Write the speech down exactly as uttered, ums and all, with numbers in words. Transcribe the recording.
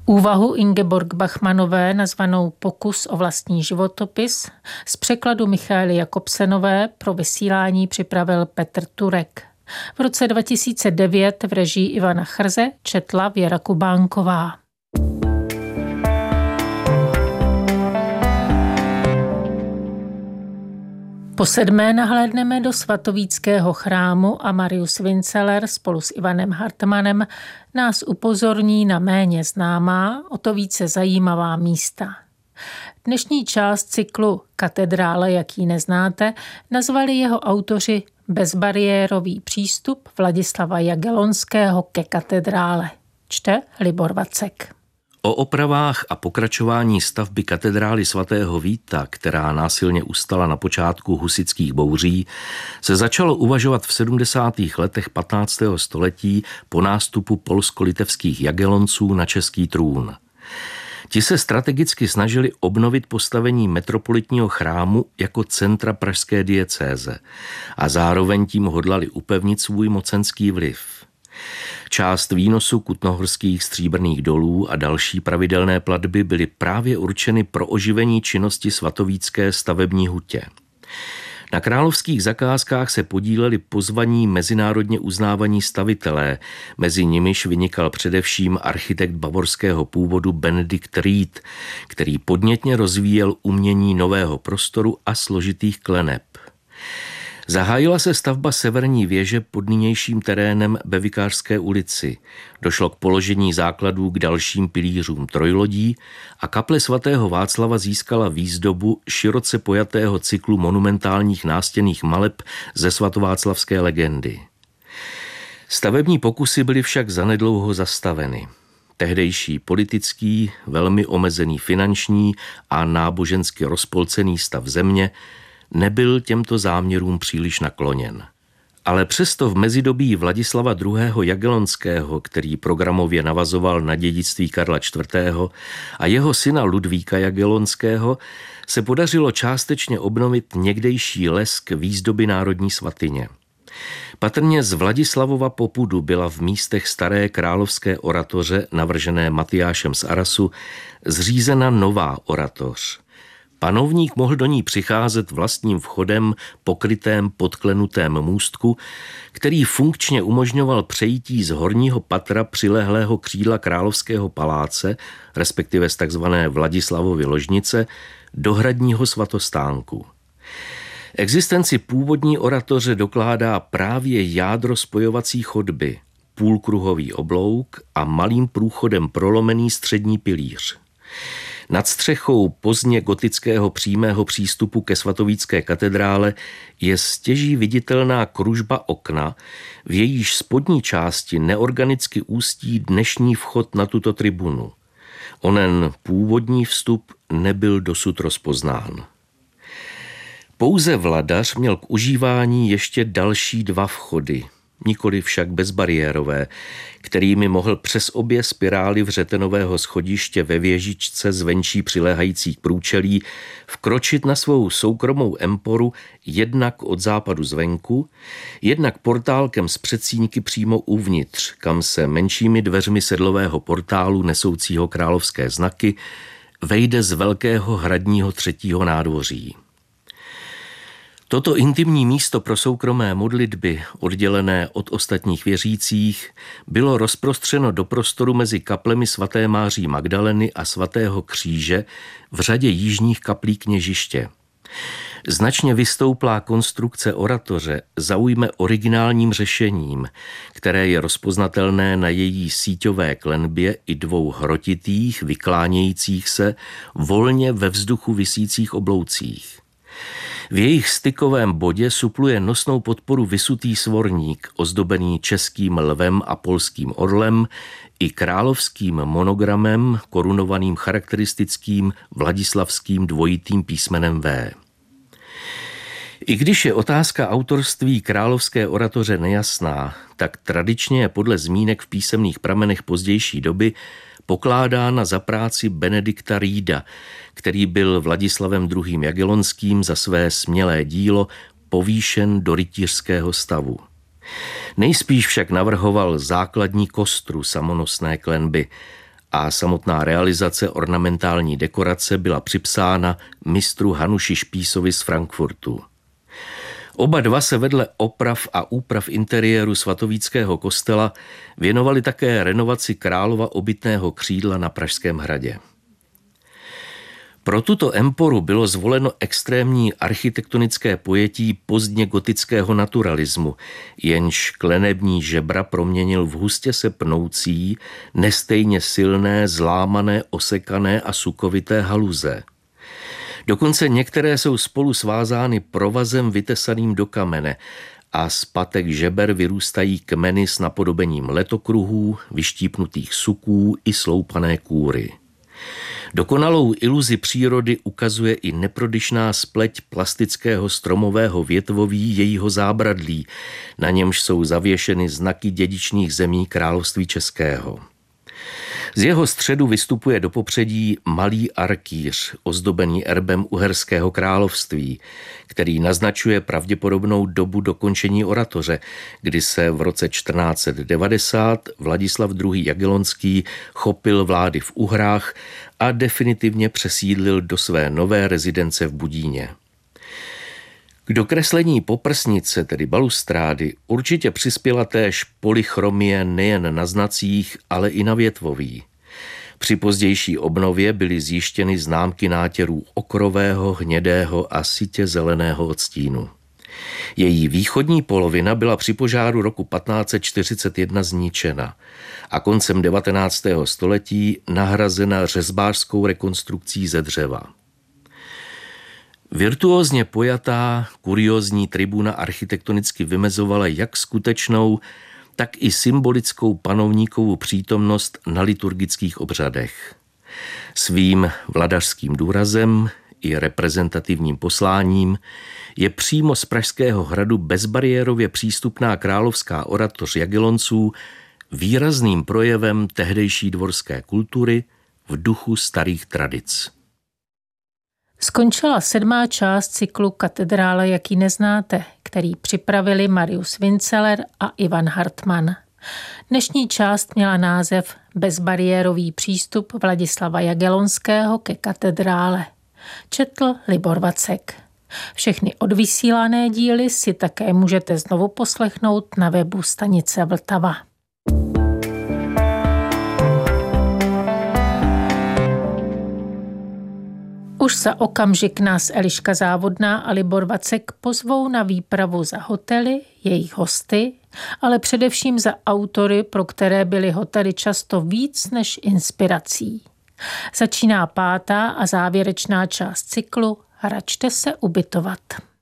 Úvahu Ingeborg Bachmannové nazvanou Pokus o vlastní životopis z překladu Michaely Jakobsenové pro vysílání připravil Petr Turek. V roce dva tisíce devět v režii Ivana Chrze četla Věra Kubánková. Po sedmé nahlédneme do svatovíckého chrámu a Marius Vinceler spolu s Ivanem Hartmanem nás upozorní na méně známá, o to více zajímavá místa. Dnešní část cyklu Katedrála, jak ji neznáte, nazvali jeho autoři Bezbariérový přístup Vladislava Jagellonského ke katedrále. Čte Libor Vacek. O opravách a pokračování stavby katedrály svatého Víta, která násilně ustala na počátku husitských bouří, se začalo uvažovat v sedmdesátých letech patnáctého století po nástupu polsko-litevských Jagellonců na český trůn. Ti se strategicky snažili obnovit postavení metropolitního chrámu jako centra pražské diecéze a zároveň tím hodlali upevnit svůj mocenský vliv. Část výnosu kutnohorských stříbrných dolů a další pravidelné platby byly právě určeny pro oživení činnosti svatovícké stavební hutě. Na královských zakázkách se podíleli pozvaní mezinárodně uznávaní stavitelé, mezi nimiž vynikal především architekt bavorského původu Benedikt Ried, který podnětně rozvíjel umění nového prostoru a složitých kleneb. Zahájila se stavba severní věže pod nynějším terénem ve Vikářské ulici. Došlo k položení základů k dalším pilířům trojlodí a kaple svatého Václava získala výzdobu široce pojatého cyklu monumentálních nástěnných maleb ze svatováclavské legendy. Stavební pokusy byly však zanedlouho zastaveny. Tehdejší politický, velmi omezený finanční a nábožensky rozpolcený stav země nebyl těmto záměrům příliš nakloněn. Ale přesto v mezidobí Vladislava druhého. Jagellonského, který programově navazoval na dědictví Karla čtvrtého. a jeho syna Ludvíka Jagellonského, se podařilo částečně obnovit někdejší lesk výzdoby Národní svatyně. Patrně z Vladislavova popudu byla v místech staré královské oratoře, navržené Matyášem z Arasu, zřízena nová oratoř. Panovník mohl do ní přicházet vlastním vchodem pokrytém podklenutém můstku, který funkčně umožňoval přejítí z horního patra přilehlého křídla královského paláce, respektive z takzvané Vladislavovy ložnice, do hradního svatostánku. Existenci původní oratoře dokládá právě jádro spojovací chodby, půlkruhový oblouk a malým průchodem prolomený střední pilíř. Nad střechou pozdně gotického přímého přístupu ke svatovícké katedrále je stěží viditelná kružba okna, v jejíž spodní části neorganicky ústí dnešní vchod na tuto tribunu. Onen původní vstup nebyl dosud rozpoznán. Pouze vladař měl k užívání ještě další dva vchody, nikoli však bezbariérové, kterými mohl přes obě spirály vřetenového schodiště ve věžičce zvenčí přiléhající k průčelí vkročit na svou soukromou emporu jednak od západu zvenku, jednak portálkem z předsíňky přímo uvnitř, kam se menšími dveřmi sedlového portálu nesoucího královské znaky vejde z velkého hradního třetího nádvoří. Toto intimní místo pro soukromé modlitby, oddělené od ostatních věřících, bylo rozprostřeno do prostoru mezi kaplemi svaté Máří Magdaleny a svatého Kříže v řadě jižních kaplí kněžiště. Značně vystouplá konstrukce oratoře zaujme originálním řešením, které je rozpoznatelné na její síťové klenbě i dvou hrotitých, vyklánějících se, volně ve vzduchu visících obloucích. V jejich stykovém bodě supluje nosnou podporu vysutý svorník, ozdobený českým lvem a polským orlem i královským monogramem, korunovaným charakteristickým vladislavským dvojitým písmenem V. I když je otázka autorství královské oratoře nejasná, tak tradičně je podle zmínek v písemných pramenech pozdější doby pokládána za práci Benedikta Rieda, který byl Vladislavem druhým. Jagellonským za své smělé dílo povýšen do rytířského stavu. Nejspíš však navrhoval základní kostru samonosné klenby a samotná realizace ornamentální dekorace byla připsána mistru Hanuši Špísovi z Frankfurtu. Oba dva se vedle oprav a úprav interiéru svatovíckého kostela věnovali také renovaci Králova obytného křídla na Pražském hradě. Pro tuto emporu bylo zvoleno extrémní architektonické pojetí pozdně gotického naturalismu, jenž klenební žebra proměnil v hustě se pnoucí, nestejně silné, zlámané, osekané a sukovité haluze. Dokonce některé jsou spolu svázány provazem vytesaným do kamene a z patek žeber vyrůstají kmeny s napodobením letokruhů, vyštípnutých suků i sloupané kůry. Dokonalou iluzi přírody ukazuje i neprodyšná spleť plastického stromového větvoví jejího zábradlí, na němž jsou zavěšeny znaky dědičných zemí království českého. Z jeho středu vystupuje do popředí malý arkýř, ozdobený erbem Uherského království, který naznačuje pravděpodobnou dobu dokončení oratoře, kdy se v roce čtrnáct set devadesát Vladislav druhý. Jagellonský chopil vlády v Uhrách a definitivně přesídlil do své nové rezidence v Budíně. K dokreslení poprsnice, tedy balustrády, určitě přispěla též polychromie nejen na znacích, ale i na větvoví. Při pozdější obnově byly zjištěny známky nátěrů okrového, hnědého a sytě zeleného odstínu. Její východní polovina byla při požáru roku patnáct set čtyřicet jedna zničena a koncem devatenáctého století nahrazena řezbářskou rekonstrukcí ze dřeva. Virtuózně pojatá, kuriózní tribuna architektonicky vymezovala jak skutečnou, tak i symbolickou panovníkovu přítomnost na liturgických obřadech. Svým vladařským důrazem i reprezentativním posláním je přímo z Pražského hradu bezbariérově přístupná královská oratoř Jagellonců výrazným projevem tehdejší dvorské kultury v duchu starých tradic. Skončila sedmá část cyklu Katedrála, jaký neznáte, který připravili Marius Vinceler a Ivan Hartmann. Dnešní část měla název Bezbariérový přístup Vladislava Jagellonského ke katedrále. Četl Libor Vacek. Všechny odvysílané díly si také můžete znovu poslechnout na webu stanice Vltava. Už za okamžik nás Eliška Závodná a Libor Vacek pozvou na výpravu za hotely, jejich hosty, ale především za autory, pro které byly hotely často víc než inspirací. Začíná pátá a závěrečná část cyklu Račte se ubytovat.